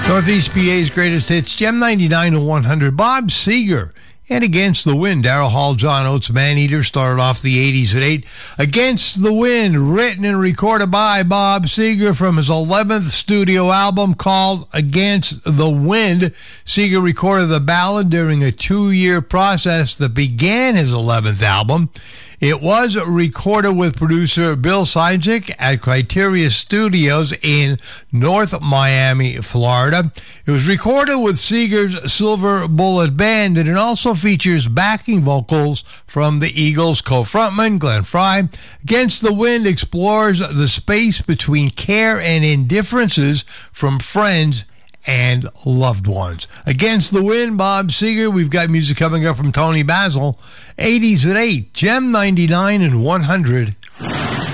Northeast PA's greatest hits, Gem 99 to 100, Bob Seger. And Against the Wind, Daryl Hall, John Oates, Maneater started off the 80s at 8. Against the Wind, written and recorded by Bob Seger from his 11th studio album called Against the Wind. Seger recorded the ballad during a 2-year process that began his 11th album. It was recorded with producer Bill Sidzik at Criteria Studios in North Miami, Florida. It was recorded with Seger's Silver Bullet Band, and it also features backing vocals from the Eagles' co-frontman, Glenn Frey. Against the Wind explores the space between care and indifferences from friends and loved ones. Against the Wind, Bob Seger. We've got music coming up from Tony Basil. 80s at 8, Gem 99 and 100. Rain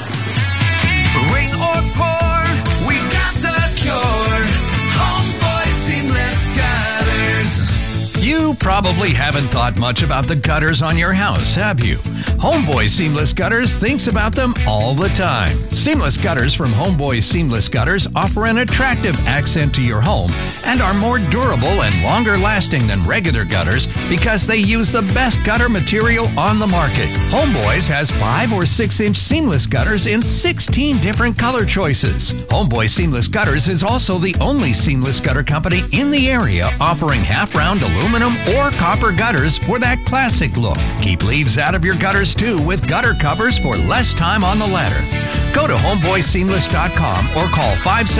or pour, we've got the cure. Homeboy Seamless Gutters. You probably haven't thought much about the gutters on your house, have you? Homeboy Seamless Gutters thinks about them all the time. Seamless Gutters from Homeboy Seamless Gutters offer an attractive accent to your home and are more durable and longer lasting than regular gutters because they use the best gutter material on the market. Homeboys has 5 or 6 inch seamless gutters in 16 different color choices. Homeboy Seamless Gutters is also the only seamless gutter company in the area offering half-round aluminum or copper gutters for that classic look. Keep leaves out of your gutters too with gutter covers for less time on the ladder. Go to homeboyseamless.com or call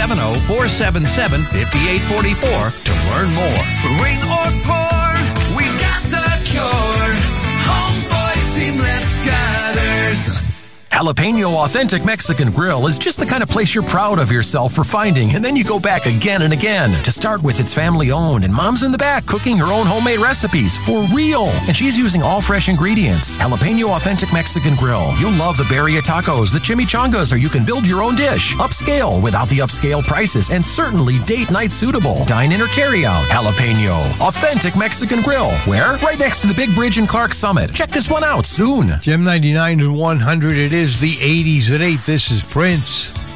570-477-5844 to learn more. Rain or pour, we've got the cure. Homeboy Seamless Gutters. Jalapeno Authentic Mexican Grill is just the kind of place you're proud of yourself for finding, and then you go back again and again. To start with, it's family-owned, and Mom's in the back cooking her own homemade recipes for real. And she's using all fresh ingredients. Jalapeno Authentic Mexican Grill. You'll love the birria tacos, the chimichangas, or you can build your own dish. Upscale without the upscale prices, and certainly date night suitable. Dine in or carry out. Jalapeno Authentic Mexican Grill. Where? Right next to the big bridge in Clark Summit. Check this one out soon. Gem 99 and 100, it is the 80s at 8. This is Prince.